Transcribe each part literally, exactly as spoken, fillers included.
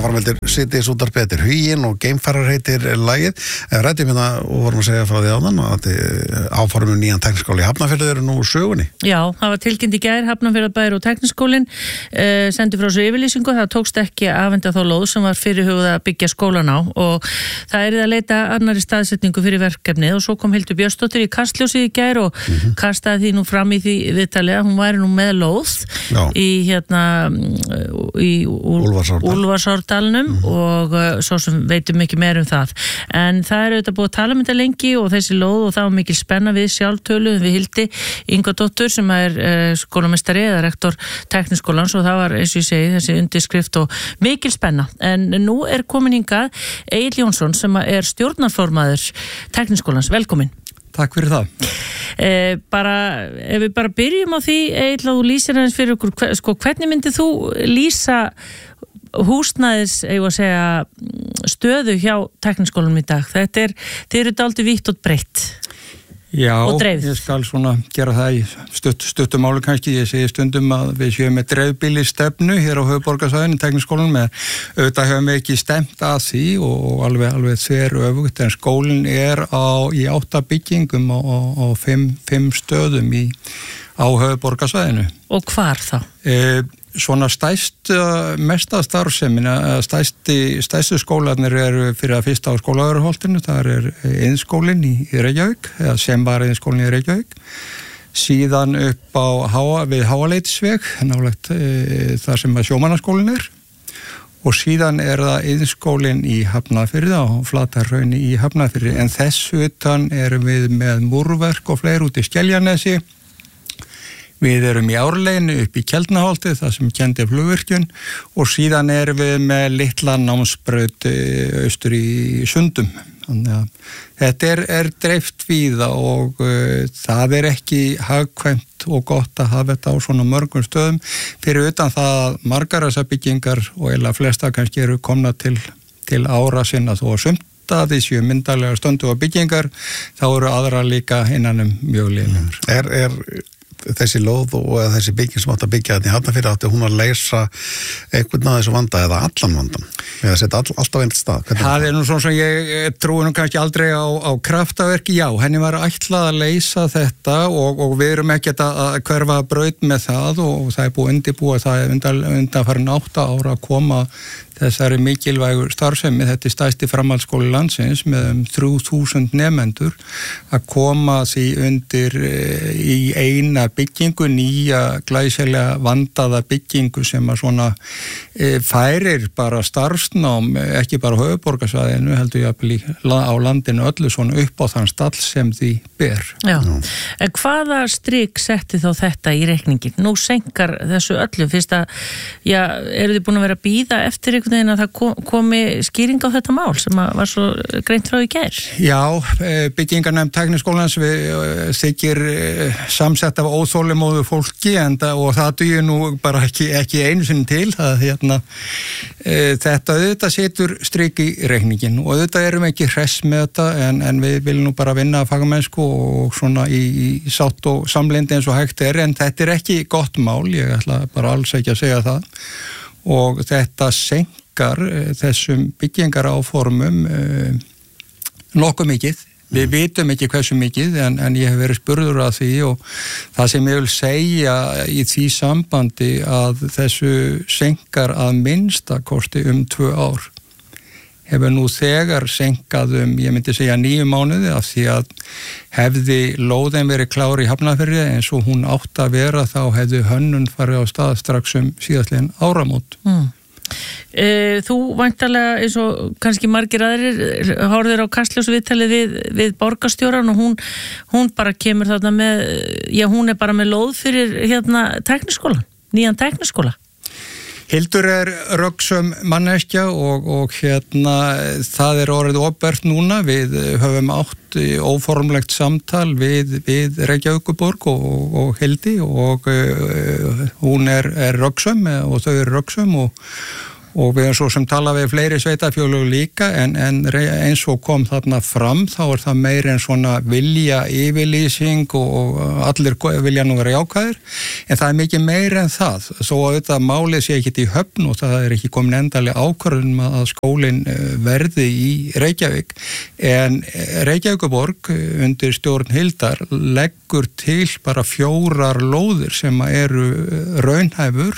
áframheldur Síðdegis útvarpið, þetta er Huginn og Geimfarar heitir lagið. Ræddum hérna og vorum að segja frá því áðan að áformum nýjan tækniskóla í Hafnarfirði eru nú sögunni. Já, það var tilkynnt í gær, Hafnarfjarðarbær og tækniskólinn uh, sendi frá svo yfirlýsingu, það tókst ekki að afhenda þá lóð sem var fyrirhugað að byggja skólan á og það er að leita annarri staðsetningu fyrir verkefnið og svo kom Hildur Björnsdóttir í kastljósið í gær og mm-hmm. kastaði því nú fram í því viðtalið að hún væri nú með lóð Já. í hérna í Úlfarsárdalnum mm-hmm. og uh, svo sem veitum ekki meir um það en það er auðvitað búið að tala um þetta lengi og þessi lóð og það var mikil spenna við sjálftölu við Hildi Ingadóttur sem er uh, skólameistari eða rektor tekniskólans og það var eins og ég segi þessi undirskrift og mikil spenna en nú er komin hingað Egill Jónsson sem er stjórnarformaður tekniskólans, velkomin. Takk fyrir það. Eh, bara, ef við bara byrjum á því Egill að þú lýsir aðeins fyrir okkur sko, hvernig myndið þú lýsa húsnæðis, eigum að segja stöðu hjá tekniskólanum í dag þetta er, þeir eru dálítið vítt og breytt Já, og dreifð. Ég skal svona gera það í stutt, stuttum máli kannski, ég segi stundum að við séum með dreifbýli stefnu hér á höfuðborgarsvæðinu, tekniskólanum með auðvitað höfum við ekki stemt að því og alveg, alveg þver öfugt en skólinn er á, í átta byggingum á, á, á fimm, fimm stöðum í, á höfuðborgarsvæðinu. Og hvar þá? E, Svona stæst mesta starfsemina, stæsti, stæstu skólarnir eru fyrir að fyrsta á Skólavörðuholtinu, þar er iðnskólinn í Reykjavík, eða sem var iðnskólinn í Reykjavík, síðan upp á Háa, við Háaleitisveg, nálægt e, þar sem að sjómannaskólinn er, og síðan er það iðnskólinn í Hafnarfirði á Flatarhrauni í Hafnarfirði, en þess utan erum við með múrverk og fleiri út í Skeljanesi. Við erum í Árleginu upp í Keldnaholti, það sem kendi flugvirkjun og síðan erum við með litla námsbraut austur í Sundum. Þannig að þetta er, er dreift víða og uh, það er ekki hagkvæmt og gott að hafa þetta á svona mörgum stöðum. Fyrir utan það að margar þessar byggingar og eiginlega flesta kannski eru komna til, til ára sinna þó að sumt að því séu myndarlega stöndu og byggingar, þá eru aðra líka innan um mjög lélegar. Er, er þessi lóð og þessi bygging sem átt að byggja þetta í Hafnarfirði átti hún að leysa einhvern að þessu vanda eða allan vandan eða setja all, alltaf einn stað? Hvernig það er nú svona sem ég trúi nú kannski aldrei á, á kraftaverki, já, henni var ætlað að leysa þetta og, og við erum ekkert að hverfa braut með það og það er búið undirbúið það er undan, undan farin átta ára að koma þessari mikilvægu starfsemi, þetta er stærsti framhaldsskóli landsins með um þrjú þúsund nemendur að koma því undir e, í eina byggingu, nýja glæsilega vandaða byggingu sem að svona e, færir bara starfsnám, ekki bara höfuðborgarsvæðinu, heldur ég á landinu öllu svona upp á þann stall sem því ber. Já, en hvaða strik setti þá þetta í reikningin? Nú senkar þessu öllu, fyrst að, já, eru þið búin að vera að bíða eftir en að það komi skýring á þetta mál sem var svo greint frá í gær? Já, byggingarnefnd tekniskólans við þykir samsett af óþolinmóðu fólki en, og það dugir nú bara ekki, ekki einu sinni til það, hérna, e, þetta auðvitað setur strik í reikningin og auðvitað erum ekki hress með þetta en, en við viljum nú bara vinna fagmennsku og svona í, í sátt og samlyndi eins og hægt er en þetta er ekki gott mál, ég ætla bara alls ekki að segja það og þetta senkar uh, þessum byggingaráformum uh, nokkuð mikið. Við vitum ekki hversu mikið en, en ég hef verið spurður að því og það sem ég vil segja í því sambandi að þessu senkar að minnsta kosti um tvö ár. Hefur nú þegar senkað um, ég myndi segja níu mánuði af því að hefði lóðin verið klár í Hafnarfirði eins og hún átt að vera þá hefði hönnun farið á stað strax um síðastliðin áramót. Mm. E, þú væntanlega eins og kannski margir aðrir horfðir á kastljósviðtalið við, við borgarstjóran og hún, hún bara kemur þarna með, já hún er bara með lóð fyrir hérna tekniskólan, nýjan tekniskóla. Hildur er röggsöm manneskja og, og hérna það er orðið opinbert núna, við höfum átt óformlegt samtal við, við Reykjavíkurborg og, og Hildi og uh, hún er, er röggsöm og þau eru röggsöm og og við erum svo sem tala við fleiri sveitafjölug líka en, en eins og kom þarna fram þá er það meir en svona vilja yfirlýsing og, og allir vilja nú vera jákvæðir en það er mikið meir en það þó að þetta málið sé ekki í höfn og það er ekki komin endalega ákvörðun að skólinn verði í Reykjavík en Reykjavíkurborg undir stjórn Hildar leggur til bara fjórar lóðir sem eru raunhæfur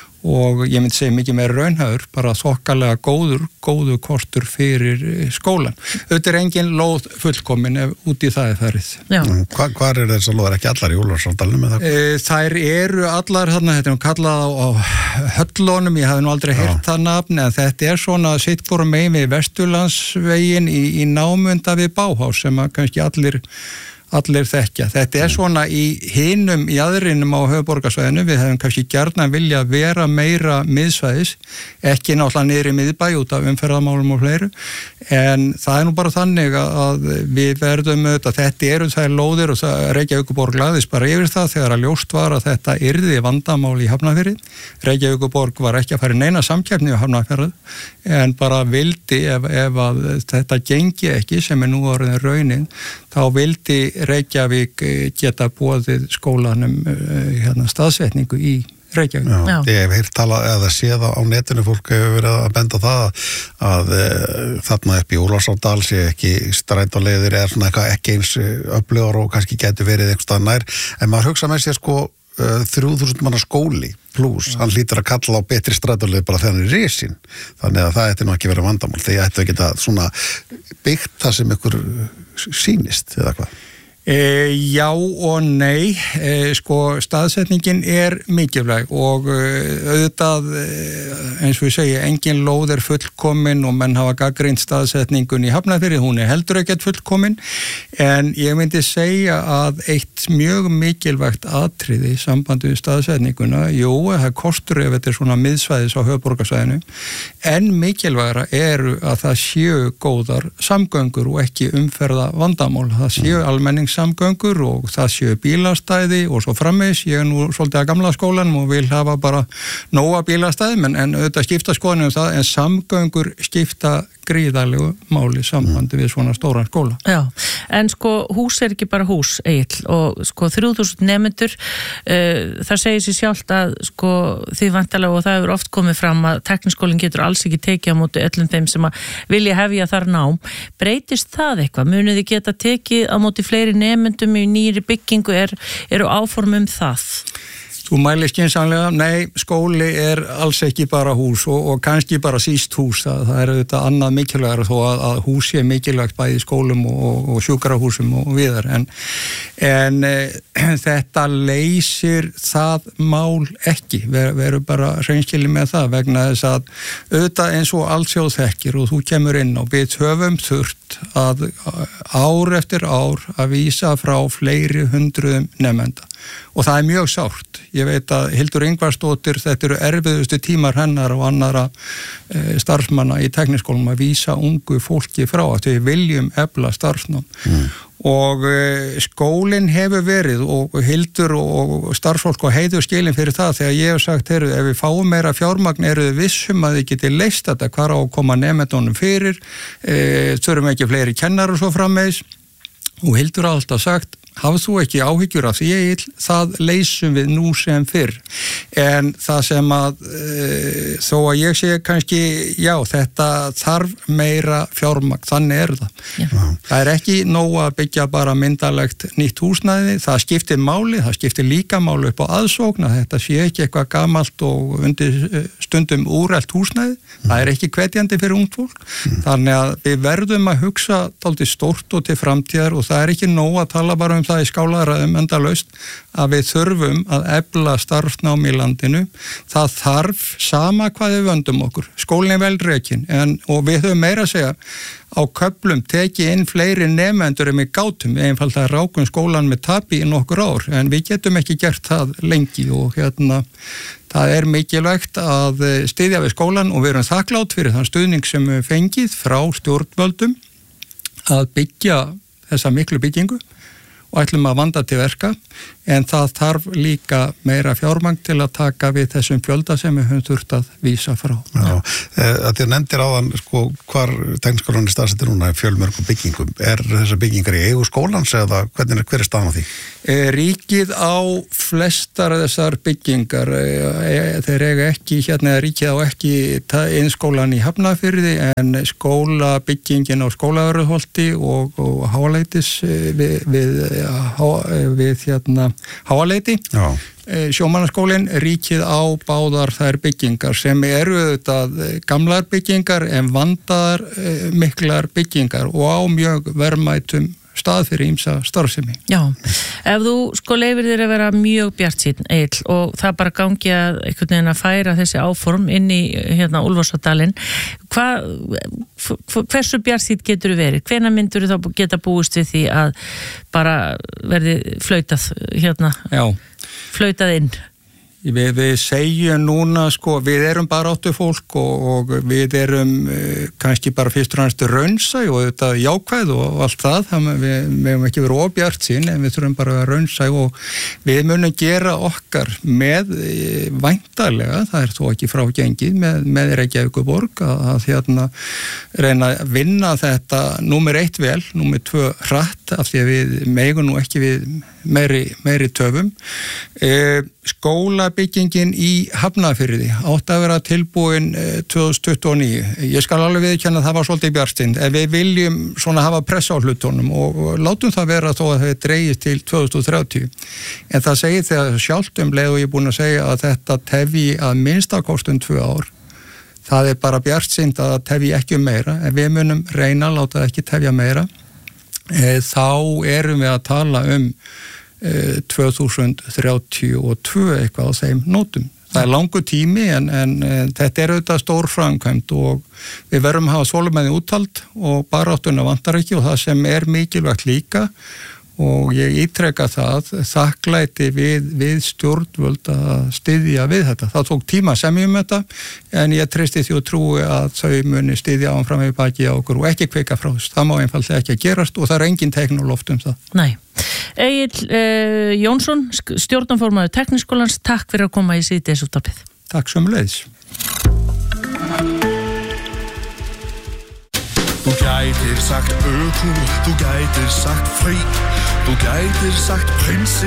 og ég myndi segja mikið meira raunhæfur, bara þokkalega góður, góður kostur fyrir skólan. Þetta er engin lóð fullkomin ef út í það er ferið. Hva, hvar er þessar lóðar ekki allar í Úlfarsárdalnum? E, þær eru allar, þarna, þetta er nú kallað á, á höllónum, ég hafði nú aldrei heyrt það nafn, en þetta er svona sitt fórum megin við Vesturlandsveginn í, í námunda við Báhás sem að kannski allir allir þekkja. Þetta er svona í hinum í aðrinum á höfuðborgarsvæðinu, við hefum kannski gjarnan vilja vera meira miðsvæðis, ekki náttúrulega niður í miðbæ út af umferðarmálum og fleiru, en það er nú bara þannig að við verðum auðvitað, þetta eru þær lóðir og það Reykjavíkurborg lagðist bara yfir það þegar að ljóst var að þetta yrði vandamál í Hafnarfirði. Reykjavíkurborg var ekki að fara í neina samkeppni á Hafnarfirði, en bara vildi ef, ef að þetta gengi ekki sem er nú orðin raunin, þá vildi Reykjavík geta boðið skólanum hérna, staðsetningu í Reykjavík. Já, ég hef heyrt tala eða séð á netinu, fólk hefur verið að benda það að, að e, þarna upp í Úlfarsárdal sé ekki strætóleiðir eða svona eitthvað ekki eins öflugur og kannski getur verið einhverstað nær, en maður hugsa með sér sko þrjú þúsund manna skóli pluss, hann hlýtur að kalla á betri strætóleið bara þegar hann er risin, þannig að það ætti nú ekki verið vandamál, þegar ætti að geta svona byggt það sem ykkur sýnist eða hvað? E, já og nei, e, sko staðsetningin er mikilvæg og e, auðvitað eins og ég segi, engin lóð er fullkomin og menn hafa gagnrýnt staðsetningun í Hafnarfirði, hún er heldur ekkert fullkomin en ég myndi segja að eitt mjög mikilvægt atriði í sambandi við staðsetninguna, jú, það kostur ef þetta er svona miðsvæðis á höfuðborgarsvæðinu en mikilvægra eru að það séu góðar samgöngur og ekki umferða vandamál, það séu almennings samgöngur og það séu bílastæði og svo frammeins, ég er nú svolítið að gamla skólanum og vil hafa bara nóga bílastæði, en, en auðvitað skipta skoðanum um það, en samgöngur skipta gríðarlegu máli sambandi við svona stóran skóla. Já, en sko hús er ekki bara hús, Egill, og sko þrjú þúsund nemendur, uh, það segir sér sjálft að sko því vantarlega og það hefur oft komið fram að tekniskólinn getur alls ekki tekið á móti öllum þeim sem að vilja hefja þar nám. Breytist það eitthvað? Munið þið geta tekið á móti fleiri nemendum í nýri byggingu, er, eru áform um það? Þú mælir skynsamlega, nei, skóli er alls ekki bara hús og, og kannski bara síst hús, það, það er auðvitað annað mikilvægur þó að, að húsi er mikilvægt bæði í skólum og, og sjúkrahúsum og viðar, en, en e, þetta leysir það mál ekki, Ver, veru bara hreinskilið með það vegna þess að auðvitað eins og alþjóð þekkir og þú kemur inn og við höfum þurft að ár eftir ár að vísa frá fleiri hundruðum nemenda og það er mjög sárt. Ég veit að Hildur Ingvarsdóttir, þetta eru erfiðustu tímar hennar og annara e, starfsmanna í tekniskólum að vísa ungu fólki frá að við viljum efla starfsnám. Mm. Og e, skólinn hefur verið og Hildur og, og starfsfólk og heiður skilin fyrir það þegar ég hef sagt, heru, ef við fáum meira fjármagn eru þið vissum að þið geti leyst þetta, hvar á að koma nemendunum fyrir, e, þurfum ekki fleiri kennar og svo frammeðis og Hildur har alltaf sagt, hafðu þú ekki áhyggjur af því, Egill, það leysum við nú sem fyrr. En það sem að e, þó að ég sé kannski, já, þetta þarf meira fjármagn, þannig er það. Já. Það er ekki nóg að byggja bara myndalegt nýtt húsnæði, það skiptir máli, það skiptir líka máli upp á aðsókn, að þetta sé ekki eitthvað gamalt og undir stundum úrelt húsnæði, mm. það er ekki hvetjandi fyrir ungt fólk, mm. þannig að við verðum að hugsa dálítið stórt og til framtíðar og það er ekki nóg að tala bara um það í skálaræðum endalaust að við þurfum að efla starfsnám í landinu. Það þarf sama hvað við vöndum okkur. Skólinn er vel rekinn og við höfum meira að segja á köflum tekið inn fleiri nemendur en við gátum. Við einfaldlega rákum skólan með tapi í nokkur ár en við getum ekki gert það lengi og hérna það er mikilvægt að styðja við skólan og við erum þakklátt fyrir þann stuðning sem við fengið frá stjórnvöldum að byggja þessa miklu byggingu og ætlum að vanda til verka, en það þarf líka meira fjármagn til að taka við þessum fjölda sem við höfum þurft að vísa frá. Já, að þér nefndir áðan sko hvar tækniskólann er staðsettur núna fjölmörgum byggingum. Er þessar byggingar í eigu skólans eða hvernig er hver er staðan á því? Ríkið á flestar þessar byggingar, þeir eiga ekki, hérna ríkið á ekki iðnskólann í Hafnarfirði en skólabyggingin á Skólavörðuholti og, og Háaleitis við, við, við hérna Háaleiti. Já. Sjómannaskólinn, ríkið á báðar þær byggingar sem eru auðvitað gamlar byggingar en vandaðar miklar byggingar og á mjög verðmætum stað fyrir ýmsa starfsemi. Já, ef þú sko leifir þér að vera mjög bjartsýnn, Egill, og það bara gangi að einhvern veginn að færa þessi áform inn í hérna Úlfarsárdalinn, hvað, hversu bjartsýnn getur þú verið? Hvenær myndur þú þá geta búist við því að bara verði flautað hérna? Já. Flautað inn? Við, við segjum núna, sko, við erum bara áttu fólk og, og við erum uh, kannski bara fyrst og næstu raunsæ og þetta jákvæð og allt það, það við meðum ekki verið óbjart sín en við þurfum bara að vera raunsæ og við munum gera okkar með uh, væntarlega, það er þó ekki frágengið, með, með Reykjavíkurborg að, að hérna reyna að vinna þetta númer eitt vel, númer tvö hratt af því að við megum nú ekki við meiri, meiri töfum. Uh, skólabyggingin í Hafnarfirði átti að vera tilbúin tvö þúsund tuttugu og níu. Ég skal alveg viðurkenna að það var svolítið bjartsynd, en við viljum svona hafa press á hlutunum og látum það vera þó að það dreigist til tvö þúsund þrjátíu. En það segir þegar sjálft um leið og ég er búin að segja að þetta tefji að minnstakostum tvö ár. Það er bara bjartsynd að það tefji ekki um meira, en við munum reyna að láta það ekki tefja meira. Þá erum við að tala um tvö þúsund þrjátíu og tvö eitthvað á þeim nótum. Það er langur tími en, en, en þetta er auðvitað stór framkvæmd og við verðum að hafa þolinmæði úthald og baráttuna vantar ekki og það sem er mikilvægt líka og ég ítreka það þakklæti við, við stjórnvöld að styðja við þetta. Það tók tíma að semja um þetta en ég treysti því og trúi að þau muni styðja áfram við baki á okkur og ekki kvika frá þess. Það má einfaldlega ekki að gerast og það er engin teikn og loft um það. Nei. Egill uh, Jónsson, stjórnarformaður Tekniskólans, takk fyrir að koma í síðdegisútvarpið. Takk sömuleiðis. Þú gætir sagt ökum, þú gætir sagt frí, þú gætir sagt prinsinn